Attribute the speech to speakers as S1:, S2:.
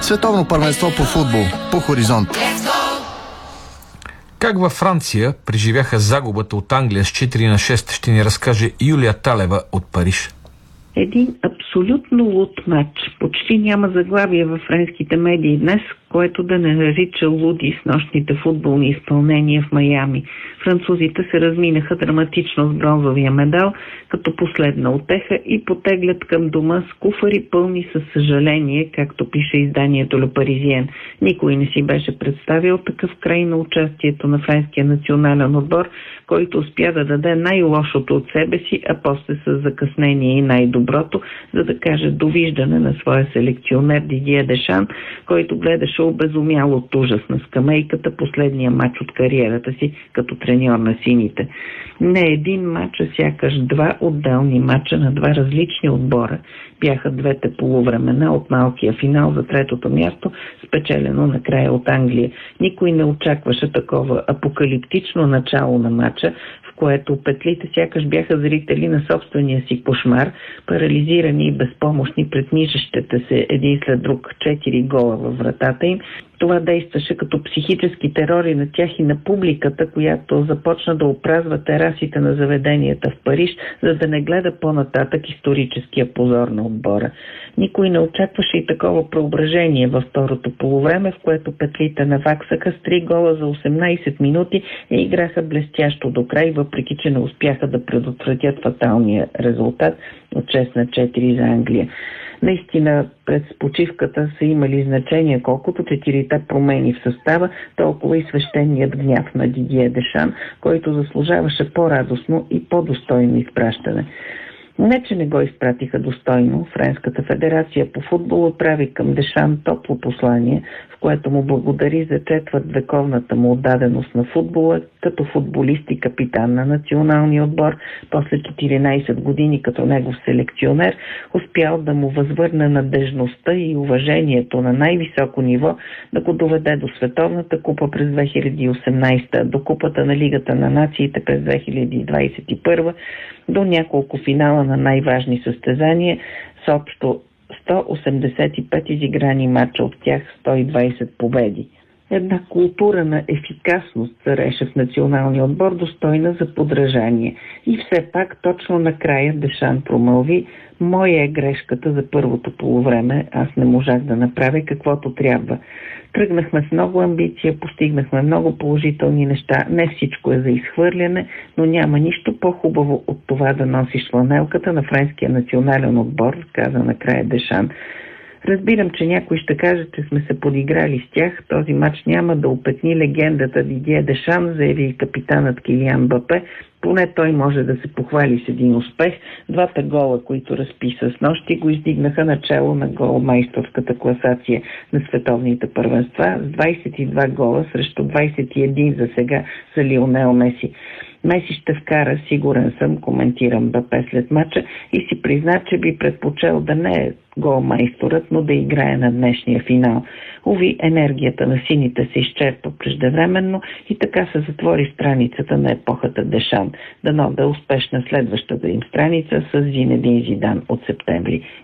S1: Световно първенство по футбол по Хоризонт.
S2: Как във Франция преживяха загубата от Англия с 4-6, ще ни разкаже Юлия Талева от Париж.
S3: Един абсолютно луд матч. Почти няма заглавие във френските медии днес, което да не нарича луди с нощните футболни изпълнения в Майами. Французите се разминаха драматично с бронзовия медал, като последна утеха и потеглят към дома с куфари пълни със съжаление, както пише изданието Le Parisien. Никой не си беше представил такъв край на участието на френския национален отбор, който успя да даде най-лошото от себе си, а после с закъснение и най-доброто, за да каже довиждане на своя селекционер Дидие Дешан, който гледаше обезумял от ужас на скамейката последния матч от кариерата си като треньор на сините. Не един матч, а сякаш два отделни матча на два различни отбора бяха двете полувремена от малкия финал за третото място, спечелено накрая от Англия. Никой не очакваше такова апокалиптично начало на матча, в което петлите сякаш бяха зрители на собствения си кошмар, парализирани и безпомощни пред нижещите се един след друг 4 гола във вратата им. Това действаше като психически терори на тях и на публиката, която започна да опразва терасите на заведенията в Париж, за да не гледа по-нататък историческия позор на отбора. Никой не очакваше и такова преображение във второто полувреме, в което петлите наваксаха с 3 гола за 18 минути и играха блестящо до край, въпреки че не успяха да предотвратят фаталния резултат от 6-4 за Англия. Наистина, пред почивката са имали значение колкото 4-те промени в състава, толкова и свещеният гняв на Дидие Дешан, който заслужаваше по-радостно и по-достойно изпращане. Не, че не го изпратиха достойно, Френската федерация по футбол отправи към Дешан топло послание, в което му благодари за четвъртвековната му отдаденост на футбола като футболист и капитан на националния отбор, после 14 години като негов селекционер, успял да му възвърне надежността и уважението на най-високо ниво, да го доведе до Световната купа през 2018, до Купата на Лигата на нациите през 2021, до няколко финала на най-важни състезания с общо 185 изиграни матча, от тях 120 победи. Една култура на ефикасност цареше в националния отбор, достойна за подражание. И все пак точно накрая Дешан промълви: моя е грешката за първото полувреме, аз не можах да направя каквото трябва. Тръгнахме с много амбиция, постигнахме много положителни неща, не всичко е за изхвърляне, но няма нищо по-хубаво от това да носиш фланелката на френския национален отбор, каза накрая Дешан. Разбирам, че някой ще каже, че сме се подиграли с тях. Този матч няма да опетни легендата Дидие Дешан, заяви капитанът Килиан Мбапе. Поне той може да се похвали с един успех. 2 гола, които разписа с нощи, го издигнаха начало на голмайсторската класация на световните първенства с 22 гола срещу 21 за сега за Лионел Меси. Меси ще вкара, сигурен съм, коментира Мбапе след мача, и си призна, че би предпочел да не е голмайсторът, но да играе на днешния финал. Уви, енергията на сините се изчерпа преждевременно и така се затвори страницата на епохата Дешан. Дано да е успешна следващата им страница с Зинедин Зидан от септември.